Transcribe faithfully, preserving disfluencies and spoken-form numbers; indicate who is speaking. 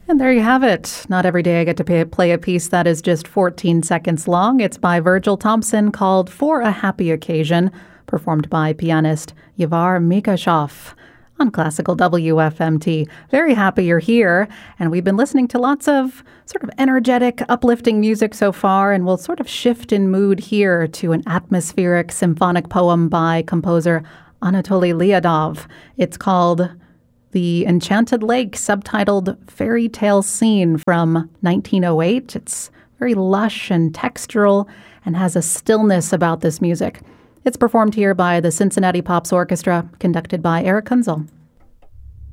Speaker 1: And there you have it. Not every day I get to pay, play a piece that is just fourteen seconds long. It's by Virgil Thompson called For a Happy Occasion, performed by pianist Yvar Mikashov on Classical W F M T. Very happy you're here. And we've been listening to lots of sort of energetic, uplifting music so far, and we'll sort of shift in mood here to an atmospheric symphonic poem by composer Anatoly Lyadov. It's called The Enchanted Lake, subtitled Fairy Tale Scene from nineteen oh eight. It's very lush and textural and has a stillness about this music. It's performed here by the Cincinnati Pops Orchestra, conducted by Eric Kunzel.